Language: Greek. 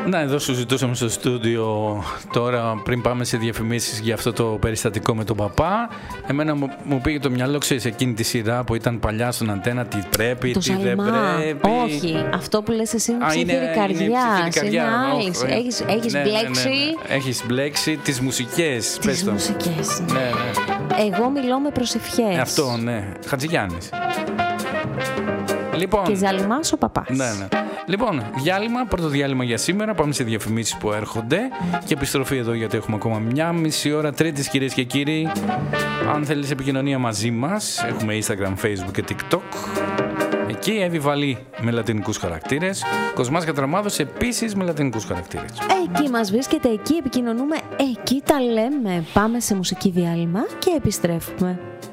Να, εδώ σου ζητούσαμε στο στούντιο τώρα πριν πάμε σε διαφημίσεις για αυτό το περιστατικό με τον παπά. Εμένα μου πήγε το μυαλό, ξέρεις, εκείνη τη σειρά που ήταν παλιά στον Αντένα, τι πρέπει, το τι Σαλμά. δεν πρέπει. Όχι, αυτό που λες εσύ είναι ψήφιρη καρδιά. Έχεις μπλέξει. Ναι. Έχεις μπλέξει τις μουσικές. Τις μουσικές. Ναι. Εγώ μιλώ με προσευχές. Αυτό, ναι. Χατζηγιάννης. Λοιπόν, και Ζαλιμάς ο παπάς. Ναι. Λοιπόν, πρώτο διάλειμμα για σήμερα. Πάμε σε διαφημίσεις που έρχονται και επιστροφή εδώ, γιατί έχουμε ακόμα μια μισή ώρα Τρίτης, κυρίες και κύριοι. Αν θέλεις επικοινωνία μαζί μας, έχουμε Instagram, Facebook και TikTok. Εκεί Εύη Βαλή με λατινικούς χαρακτήρες, Κοσμάς Κατραμάδος επίσης με λατινικούς χαρακτήρες. Εκεί μας βρίσκεται, εκεί επικοινωνούμε, εκεί τα λέμε. Πάμε σε μουσική διάλειμμα και επιστρέφουμε.